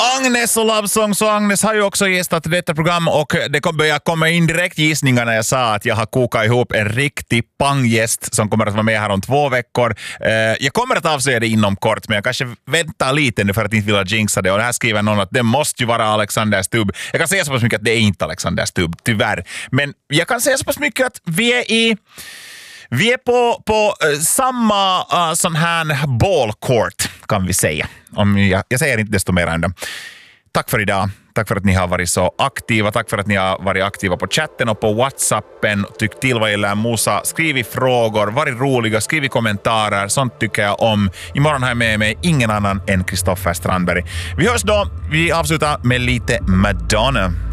Agnes och Love Songs, och Agnes har ju också gästat detta program, och det börjar komma in direkt gissningar när jag sa att jag har kokat ihop en riktig panggäst som kommer att vara med här om 2 veckor. Jag kommer att avslöja det inom kort, men jag kanske väntar lite nu för att inte vilja jinxa det, och här skriver någon att det måste ju vara Alexander Stubb. Jag kan säga så pass mycket att det är inte Alexander Stubb, tyvärr. Men jag kan säga så pass mycket att vi är på samma sån här ballcourt, kan vi säga. Jag säger inte desto mer än det. Tack för idag. Tack för att ni har varit så aktiva. Tack för att ni har varit aktiva på chatten och på WhatsAppen. Tyck till vad gäller Musa. Skriv i frågor. Varit roliga. Skriv i kommentarer. Sånt tycker jag om. Imorgon har jag med mig ingen annan än Kristoffer Strandberg. Vi hörs då. Vi avslutar med lite Madonna.